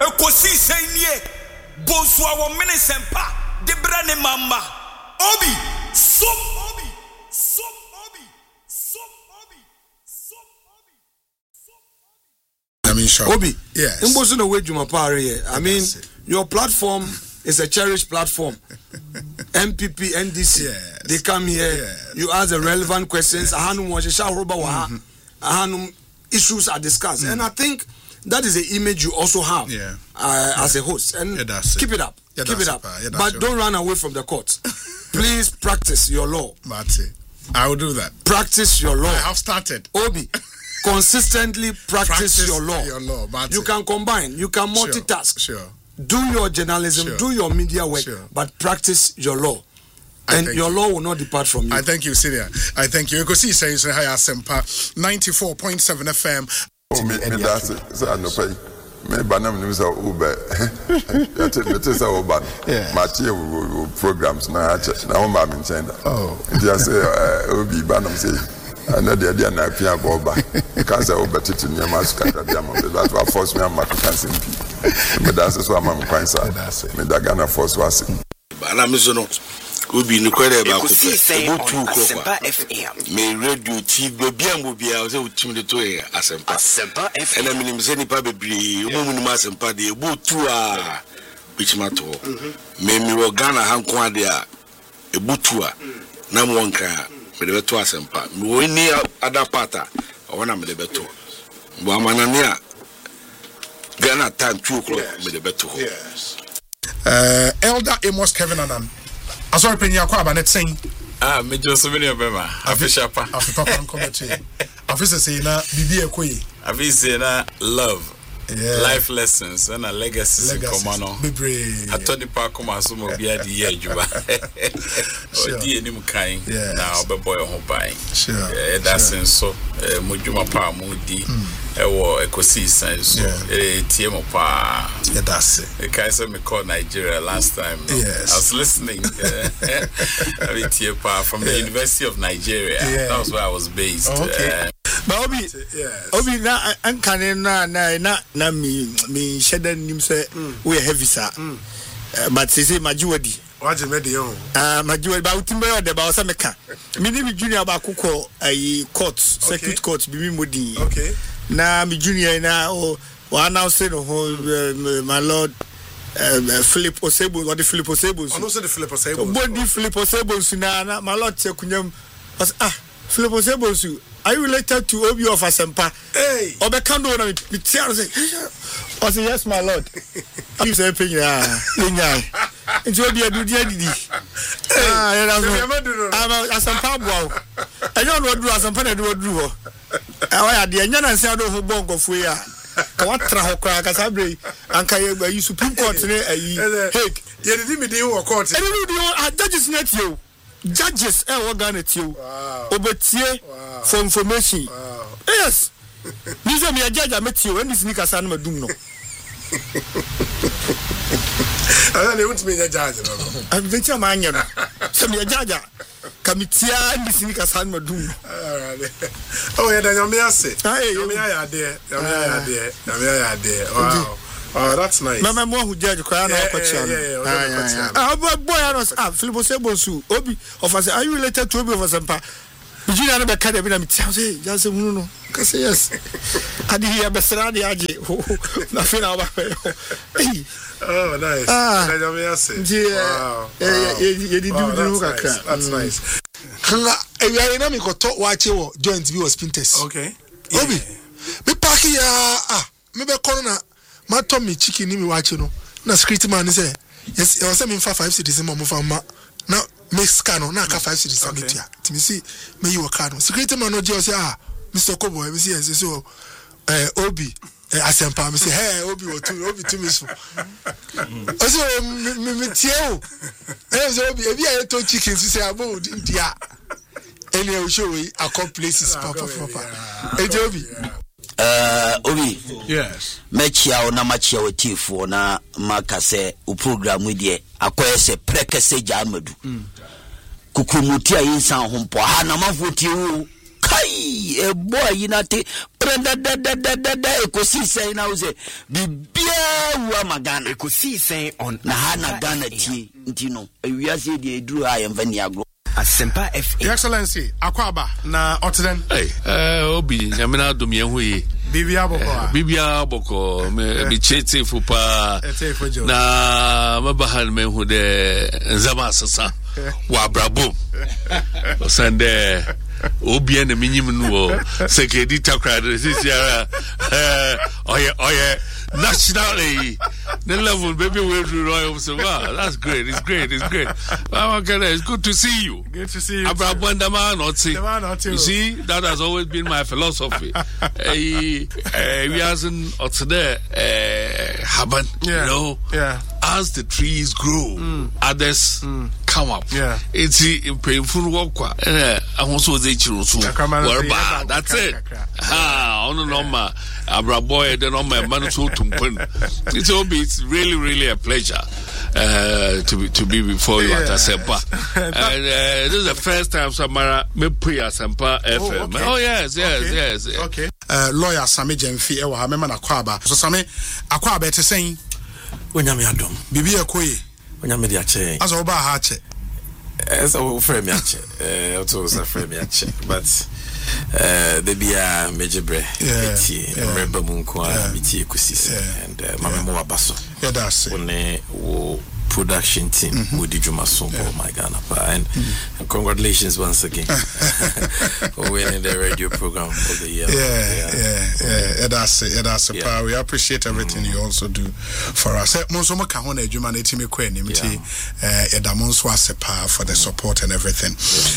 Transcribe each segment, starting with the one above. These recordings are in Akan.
Ekosi senye bonswa wo mene sempa de brane mamba obi so obi so obi so obi so obi I mean sure Obi yes imbosu no we juma pare here I mean your platform is a cherished platform. MPP NDC yes. They come here yes. You ask the relevant questions ahanum wa sha roba wa ahanum issues are discussed and I think that is the image you also have as a host and keep it up keep it up but don't run away from the court. Please practice your law. Mate, I will do that. Practice your law. I have started. Obi, consistently practice your law. Mate. You can combine, you can multitask. Sure. Do your journalism, do your media work, but practice your law. And your law will not depart from you. I thank you, Senior. I thank you. You can see saying Higher Sempa 94.7 FM. Oh, me that's it. So I know pay. Me banam news are Uber. It is our ban. Matthew programs now. Now I'm in China. Oh, just say Obi banam say. I know the idea na pia boba. Because I over to near Mascata diamond. That was force me and Macan Simpi. But that's why I'm quite sad. Me da Ghana force was. Banamizono. Ubi no kwere ba ko Asempa FM me radio TV bia mbobia o se utim de to Asempa FM ena minim se nipa bebre umunu ma Asempa de ebutu a bichimato me mi wo Ghana hanko ade a ebutu a na mo nka me de beto Asempa me wo ni adapata o na me de beto bo amanane a Ghana time 2 o'clock me de beto yes Elder Amos Kevin Anan Asori penya kwa ba net saying me Joseph ni obema afisha pa afipapa nkometi afisa say na bibi ekoyi afisa na love life lessons and a legacy komano bebre atodi pa koma so mo bia di adjuba odi enim kan na obeboy ho ban that's so modjuma pa mo di ewo ekosi sense tie mo pa that's it kai say me call Nigeria last time I was listening tie pa from the University of Nigeria that was where I was based but Obi na ankane na me sheda nim say we heavy sir but say majuwadi waje mede yo majuwadi ba utimbe yo de ba o say meka me ni junior ba kokọ ayi court circuit court bi mi modi na me junior na o announce no my lord Philip Osebo or the Philip Osebo I know say the Philip Osebo body Philip Osebo na my lord chekunyam was Philip Osebo are you related to Obi of Asempa? Hey. Obekando na me tiaro say. I say yes my lord. You say penya. Penya. Nti Obi adu dia didi. Asempa boa. Enyo no duru Asempa na duru ho. Why ade enya na nsia do ho bonkofo yi a. Ka watra ho kwa ka sabre anka ye Supreme Court ne ayi. Hey, ye didi me dey wo court. Eni di judges net you. Judges what Ghana tio obetie for information yes nizo me judge ametio when this nika san madum no ana le untime judge no aventia manya no so me judge kamitia this nika san madum no oh yeah nyame ase nyame ya de wow. Oh, that's nice. Mama mo hu judge kwa na okochia no. Boy anos Philip Osebo su Obi of us are you related to Obi of Asempa? Bijina na be ka de bi na metia say just say hunu no. Ka say yes. Adi here be sra de age. Na fe na ba. Oh, nice. Na me ase. Wow. Ye di do kakra. That's nice. Hanga ewiare na me koto wache wo joint bi was Pinterest. Okay. Obi. Me park ya me be kono na ma Tommy chicken ni mi wache no na security man say yes e was me fa 5 cities mo fa ma na me scan na ka 5 cities ametia timi see me you work no security man no je say Mr. Kobo me say yes so Obi Asempa me say hey Obi to me so also me tie o so Obi e bi a to chicken say abo dia any we show we accomplices papa Obi Obi yes mechia na machia wetifo na makase o program we de akoyese prekese jamadu kukumutia yinsan hompo ha na mafuti u kai e boy yinate da ekosi sen na wo se bibia wu amagana ekosi sen on na ha na Ghana tie ntino ewiase de eduru ha yemfa ni agro Asempa FM. Your Excellency, Akwaba na Otiden. Obi, nyamena dum ye hu yi. Bibia boko me chete fupa. Na mabahan me hu de nzama sasa. Wa brabo. Osande obi na minyim no sekedi takra de sisia oye nationally the level baby we do royal so wow that's great it's great it's good to see you Abrabanda man or you see that has always been my philosophy we hasn't or today happen you know as the trees grow others come up it's painful work I also say chirusu that's it on normal Abraboy the normal man so it's really a pleasure to be before you at Asempa and this is the first time Samara me play Asempa FM. Oh yes. Okay. Lawyer Sami Jemfi e wa mema na Akwaba so Sami Akwaba ete sen onyame adom bibi ekoye onyame dia che aso ba ha che so frame ya che also so frame ya che but the bia mejebre eti remember munko biti kusisi and mama mo abaso that's it one wo production team with Jumaso my Ghana and congratulations once again for winning the radio program of the year. That's it power. We appreciate everything you also do for us. Monsomo ka ho na adwuma na etimi kwa anim ti edamonso asepa for the support and everything.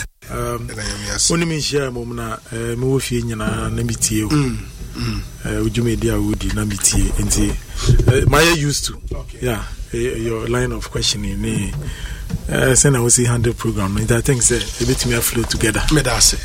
Oni mi share mom na me wo fie nyina na mitie ujumedia wudi na mitie enti my used to your line of questioning me send I will see 100 program and I think say a bit me flow together me da say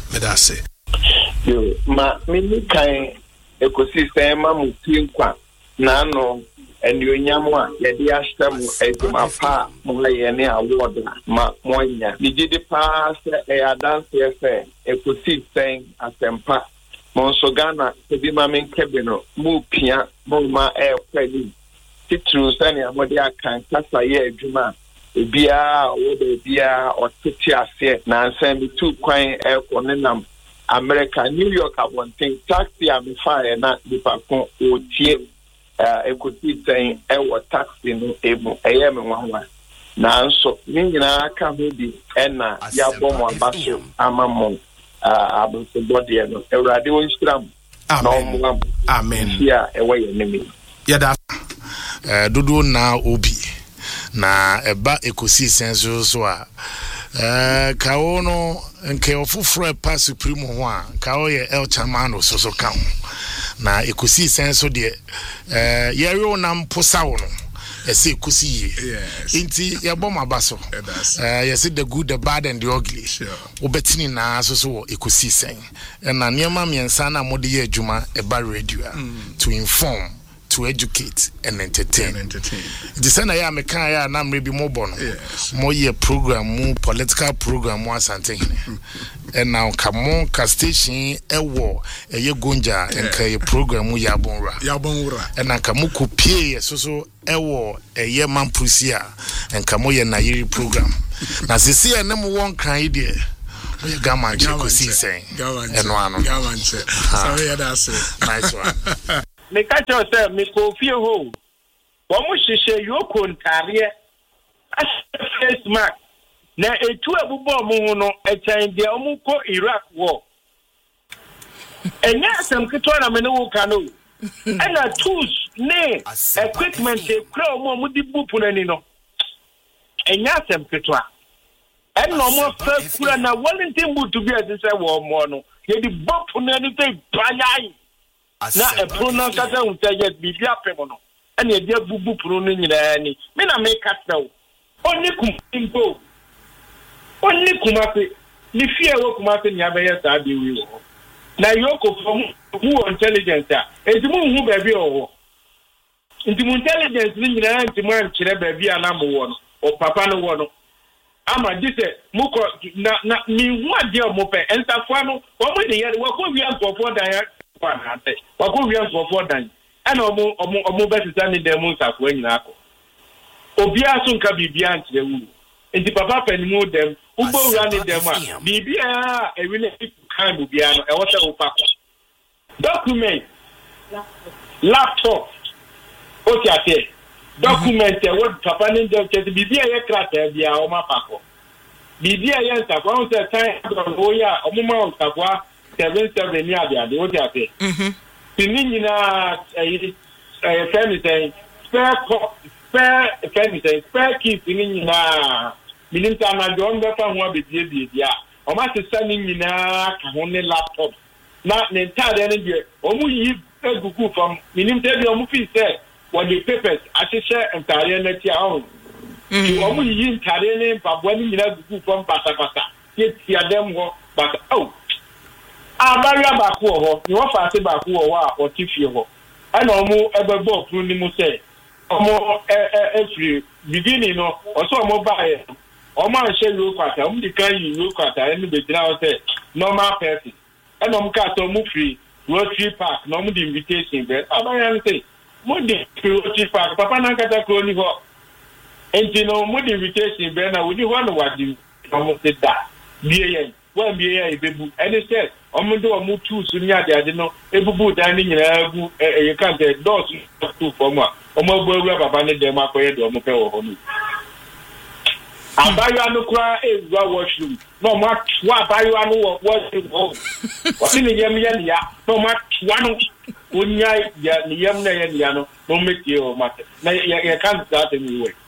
yo ma me kan ecosystem ma mutin kwa na no enyonyam a ye de ashtam eduma pa mo ye ne award ma monya ni gidi pa se dance fe ecosystem Asempa monso Ghana se bi ma men kebeno mu pia mo ma kwani titru sani amode akan kasa ye adwuma ebia wo de bia otiti ase na ansem bi tu kwan ekonenam America New York abonten taxi am fire na dipakon otie ekoti ten ewo taxi no ebu eye me wanwa na nso ni nyina aka ho bi na ya bomo abaso amamon abonso body no ewrade won stram amen ya ewe ye nemi yada dodo na obi na eba ekosi senso so a kawo no nke ofufro pa supreme ho a kawo ye El Chamano so ka ho na ekosi senso de yeri onam posawo no ese ekosi ye inti ye bom abaso yes the good the bad and the ugly obetini na so ekosi sen na niema miensa na mode ye adwuma eba radio to inform, to educate and entertain. The same I am a kind of name be more bon. More year program, more political program, more something. And now come on, station a war, a year gonja and a program we yabonra. And now come pay so a war, a year man pusia and come on Nairi program. Now see a number one kind idea. Gaman see saying, and one sorry, that's it. Nice one. Me catch yourself, me go feel home. One more she you contrary as face mark. Now a 2 abubo a time the Omuko Iraq war. And yes, some Kitwana Menu canoe. And a tools, nay, equipment, a crow more with the bupunanino. And yes, some Kitwa. And no more first cool and a Wellington would to be as this war mono. Yet the bupunanite panyai. Na a pronoun kata untaje bibia pemono and ye dia bubu pronoun nyina ni me na make kata o oni kumpo oni kumase ni fie wo kumase nya be ya sa bi wi wo na yoko from who intelligence entimu hu ba bi o entimu intelligence ni nyina entimu an kire ba bi ana mo wo no o papa no wo no ama dise muko na mi hu ade o mo pe entafo no wo mo de ye wo ko wi antofo dan one ate wako wi for dan ana omo betisa ni dem nsafo anyina akọ obi aso nka bibia antre wu enti papa panimu dem ugbo wura ni dem a bibia ewi na kan bibia no e wo se wo pako document laptop o ti ate document e wo papa ni dem che bibia ye krata bia o ma pako bibia ye nsafo on se time o ya omo ma nsafo 77 ni abia de o ti ate tini nyina family spare keys ni nyina milimta na don be fa ho abedie dia o ma se sa ni nyina ka ho ne laptop na ne ntade ne die o mu yi egugu from milimta bi o mu fi say what the papers ahihye ntare na ti ahụ o mu yi ntare ne pabo ni nyina gugu from pata ye ti adem ho but abaria ba ku ho ni wo fa se ba ku ho a o ti fie ho ana o mu ebebo opru ni mu say omo free beginning no also omo buy omo anse low quarter omo di kan yi low quarter eni be gina o say normal person ana omo ka to mu free rotary park no omo di invitation be abaria say mo di rotary park papa na kata ko ni ho enti no mo di invitation be na we di ho no wadi omo say da biye yen when biye ibebu any say omo do omo tu su ni ade no ebubu dan ni nyina bu e kan te doors tu for mo omo gbo baba ni dem akoye de omo pe wo ho ni abayo anu kra ewa washroom no ma wa abayo anu wo washroom ho o ti ni yem ya no ma wa no onya ya ni yem na ya no no make you ma na ya kan start me way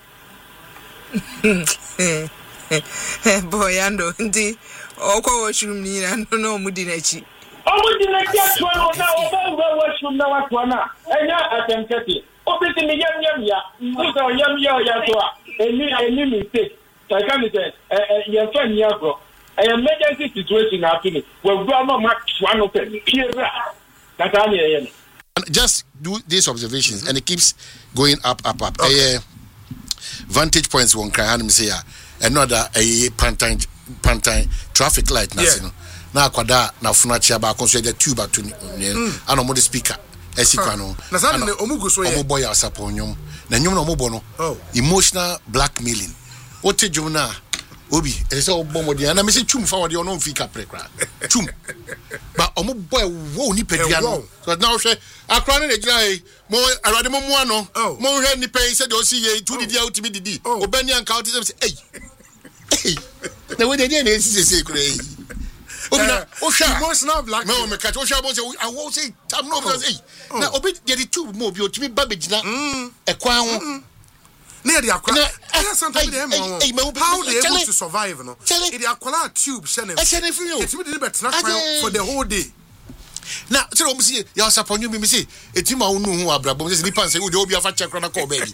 boy ando ndi okwa washroom ni na no mu di na chi omo di na chi atwa no na oba washroom na watwa na enya atemkete obiti mi yem ya uzo yem ya to a any mistake I can't say your friend here bro emergency situation happening we go no match one of them that am just do these observations and it keeps going up vantage points one can me say another a pantain traffic light na sino na kwada na funachi ba konso the tube to and omo the speaker esikano na sa ne omugo so ye omo boy asaponyom na nyom na omo bo no emotional blackmailing ote jumna obi e say obomodi na me say chum fa wode ono mfi kapre kra chum ba omo boy wo ni pedia no so na wo hwe akra ne gira yi mo arade mo mua no mo hwe ni pe say de o si ye tu didi out mi didi obani anka out say hey na we dey na esi say kra yi obina o sha emotional black me o me catch o sha bo say I won't say tam no because hey na obi get the tube mo bi o timi ba begina e kwan ho na dey akwa sometimes dey how they able to survive no it dey akwa tube shene it be dey better for the whole day na tell me see ya saponyu me say etima unu hu abrabo say nipa say we dey obi afa check na call baby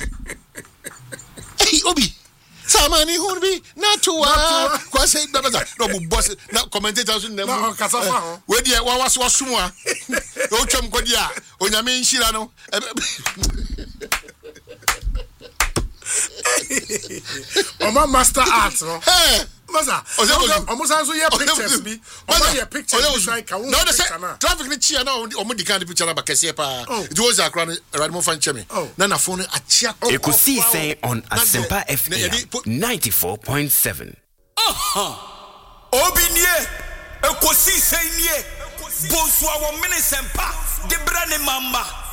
hey obi samani hu bi na tuwa kwa say baba no bu boss na commentators na no kasafa ho we dey wa waso sumu a o twam kodi a onyame nhira no Oma master art no maza omo sanso ye pictures bi omo ye pictures bi ka wo no say traffic ni chia na omo di kan picture na ba kese pa it was akra radimo fan cheme na phone achia Ekosi say on Asempa FM 94.7 obinie Ekosi say nie bonso awon mini sempa de brane mamba